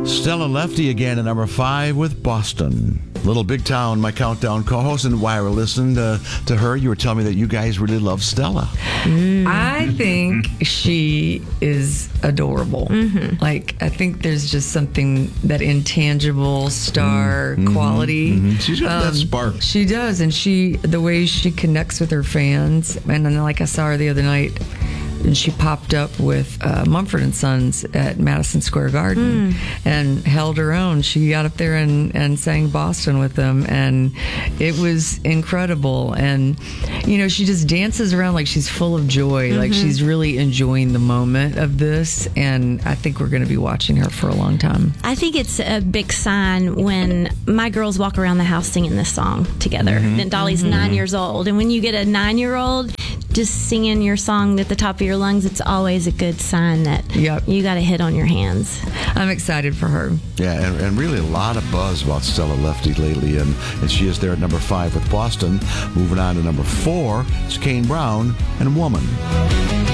Stella Lefty again at number 5 with Boston. Little Big Town, my countdown co-host, and while we're listening to her, you were telling me that you guys really love Stella. I think she is adorable. Like, I think there's just something, that intangible star quality. She's got that spark. She does, and the way she connects with her fans. And then, like, I saw her the other night, and she popped up with Mumford & Sons at Madison Square Garden and held her own. She got up there and sang Boston with them, and it was incredible. And, you know, she just dances around like she's full of joy, like she's really enjoying the moment of this, and I think we're going to be watching her for a long time. I think it's a big sign when my girls walk around the house singing this song together. Then Dolly's 9 years old, and when you get a 9-year-old just singing your song at the top of your lungs, it's always a good sign that you got a hit on your hands. I'm excited for her. Yeah, and really a lot of buzz about Stella Lefty lately, and she is there at number 5 with Boston. Moving on to number 4, it's Kane Brown and Woman.